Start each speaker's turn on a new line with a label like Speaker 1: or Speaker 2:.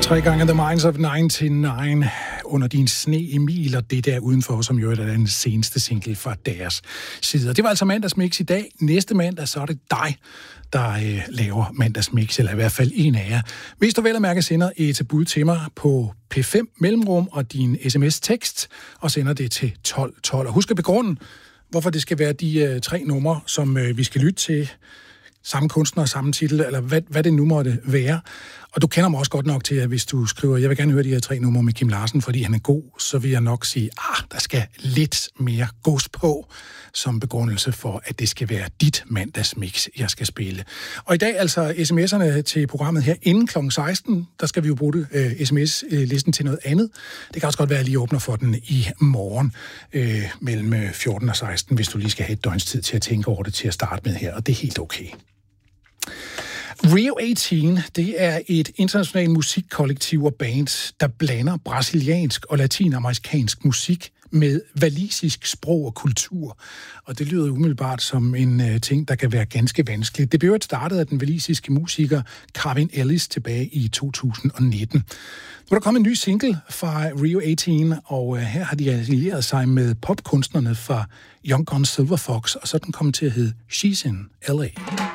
Speaker 1: 3 gange The Minds of 99 under din sne Emil, og det der udenfor, som jo er den seneste single fra deres side. Det var altså mandagsmix i dag. Næste mandag, så er det dig, der laver mandagsmix, eller i hvert fald en af jer. Hvis du vel at mærke sender et bud til mig på P5 mellemrum og din sms-tekst, og sender det til 1212. Og husk at begrunde, hvorfor det skal være de 3 numre, som vi skal lytte til. Samme kunstner, samme titel, eller hvad det nu måtte være. Og du kender mig også godt nok til, at hvis du skriver, jeg vil gerne høre de her 3 numre med Kim Larsen, fordi han er god, så vil jeg nok sige, der skal lidt mere gods på, som begrundelse for, at det skal være dit mandagsmix, jeg skal spille. Og i dag altså sms'erne til programmet her inden kl. 16, der skal vi jo bruge sms-listen til noget andet. Det kan også godt være, at jeg lige åbner for den i morgen mellem 14 og 16, hvis du lige skal have et døgns tid til at tænke over det til at starte med her, og det er helt okay. Rio 18, det er et internationalt musikkollektiv og band, der blander brasiliansk og latinamerikansk musik med walisisk sprog og kultur. Og det lyder umiddelbart som en ting, der kan være ganske vanskeligt. Det blev startet af den walisiske musiker Carvin Ellis tilbage i 2019. Nu er der kommet en ny single fra Rio 18, og her har de allieret sig med popkunstnerne fra Young Gun Silver Fox, og så er den kommet til at hedde She's in L.A.